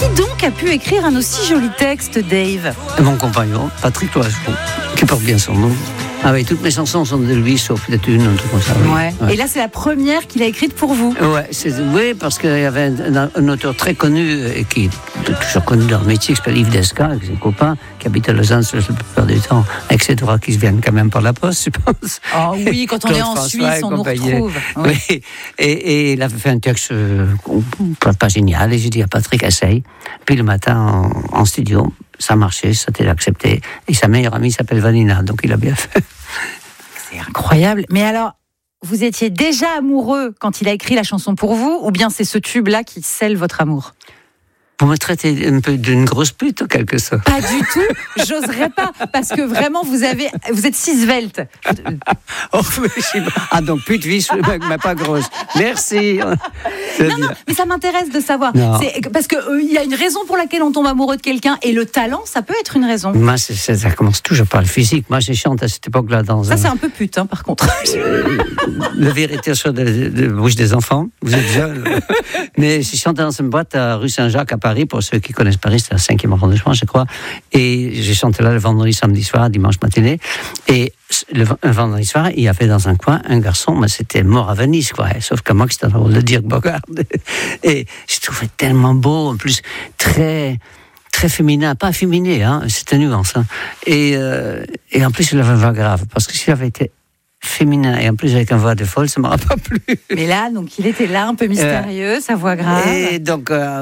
donc a pu écrire un aussi joli texte, Dave? Mon compagnon, Patrick Loiseau, qui porte bien son nom. Ah oui, toutes mes chansons sont de lui, sauf peut-être une, un truc comme ça. Oui. Ouais. Et là, c'est la première qu'il a écrite pour vous. Ouais, oui, parce qu'il y avait un auteur très connu, et qui est toujours connu dans le métier, qui s'appelle Yves Desca, avec ses copains, qui habite à Lausanne la plupart du temps, avec ses droits qui se viennent quand même par la poste, je pense. Oh oui, quand on est en Suisse, on nous retrouve. Oui. Et il avait fait un texte pas génial, et j'ai dit à Patrick, essaye. Puis le matin, en studio, ça marchait, ça a été accepté. Et sa meilleure amie s'appelle Vanina, donc il a bien fait. C'est incroyable. Mais alors, vous étiez déjà amoureux quand il a écrit la chanson pour vous, ou bien c'est ce tube-là qui scelle votre amour? Vous me traitez un peu d'une grosse pute, en quelque sorte. Pas du tout, j'oserais pas, parce que vraiment, vous êtes si svelte. Oh, donc pute, vice, mais pas grosse. Merci. Non, mais ça m'intéresse de savoir. Parce qu'il y a une raison pour laquelle on tombe amoureux de quelqu'un, et le talent, ça peut être une raison. Moi, ça commence toujours par le physique. Moi, j'ai chanté à cette époque-là dans ça, c'est un peu pute, par contre. La vérité sur de bouche des enfants. Vous êtes jeune. Mais j'ai chanté dans une boîte à rue Saint-Jacques, à Paris. Pour ceux qui connaissent Paris, c'est le 5e arrondissement, je crois. Et j'ai chanté là le vendredi, samedi soir, dimanche matinée. Et un vendredi soir, il y avait dans un coin un garçon, mais c'était mort à Venise, quoi. Sauf que moi, c'était un rôle de Dirk Bogarde. Et je trouvais tellement beau, en plus, très féminin, pas féminé, c'était nuance. Et en plus, il avait une voix grave, parce que s'il avait été féminin et en plus avec une voix de folle, ça ne m'aurait pas plu. Mais là, donc, il était là, un peu mystérieux, sa voix grave. Et donc,